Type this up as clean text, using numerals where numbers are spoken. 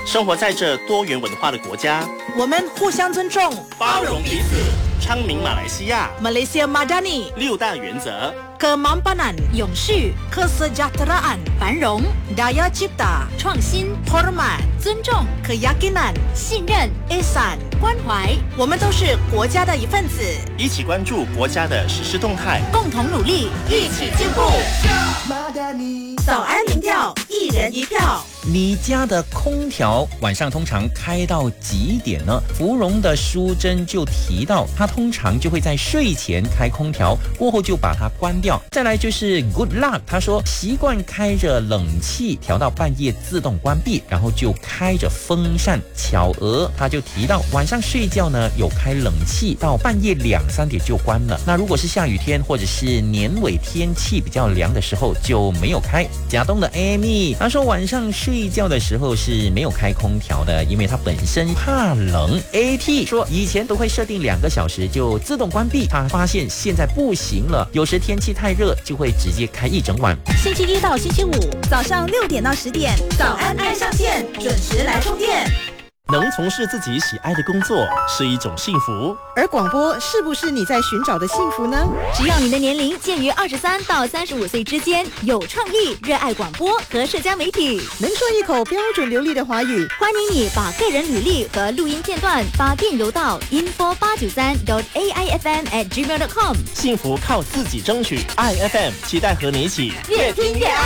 生活在这多元文化的国家， 我们互相尊重， 包容彼此，昌明马来西亚 Malaysia Madani 6大原则。 Kemampanan 永续、 Kesejahteraan 繁荣、 Daya Cipta 创新、 Hormat 尊重、 Keyakinan 信任、 Ihsan 关怀， 我们都是国家的一份子， 一起关注国家的实施动态， 共同努力， 一起进步。早安民调，1人1票。 你家的空调晚上通常开到几点呢？芙蓉的淑珍就提到，她通常就会在睡前开空调，过后就把它关掉。再来就是 Good Luck， 他说习惯开着冷气调到半夜自动关闭，然后就开着风扇。巧娥他就提到晚上睡觉呢有开冷气到半夜2、3点就关了。那如果是下雨天或者是年尾天气比较凉的时候就没有开。甲东的 Amy 他说晚上睡觉的时候是没有开空调的，因为他本身怕冷。AT 说以前都会设定2个小时就自动关闭，他发现现在不行了，有时天气太热就会直接开1整晚。 星期1到星期5早上6点到10点， 早安爱上线，准时来充电。 能从事自己喜爱的工作是一种幸福， 而广播是不是你在寻找的幸福呢？ 只要你的年龄介于23到35岁之间，有创意，热爱广播和社交媒体， 能说一口标准流利的华语， 欢迎你把个人履历和录音片段发电邮到 info893.aifm@gmail.com。 幸福靠自己争取，爱 FM 期待和你一起越听越爱。